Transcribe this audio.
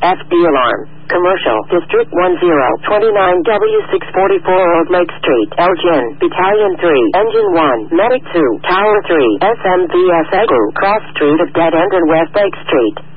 FD alarm. Commercial District 1029W644 Old Lake Street, Elgin, Battalion 3, Engine 1, Medic 2, Tower 3, SMVS Egu, Cross Street of Dead End and West Lake Street.